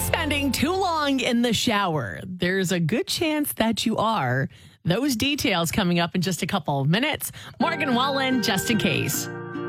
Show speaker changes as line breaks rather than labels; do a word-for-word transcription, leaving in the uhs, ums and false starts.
spending too long in the shower? There's a good chance that you are. Those details coming up in just a couple of minutes. Morgan Wallen, just in case.